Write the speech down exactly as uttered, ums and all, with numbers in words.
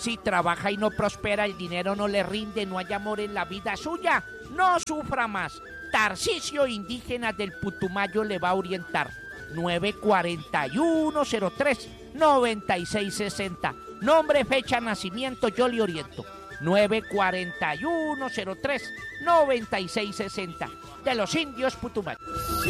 Si trabaja y no prospera, el dinero no le rinde, no hay amor en la vida suya, no sufra más. Tarcisio Indígena del Putumayo le va a orientar. nueve cuatro uno cero tres nueve seis seis cero. Nombre, fecha, nacimiento, yo le oriento. nueve cuatro uno cero tres nueve seis seis cero. De los indios Putumayo.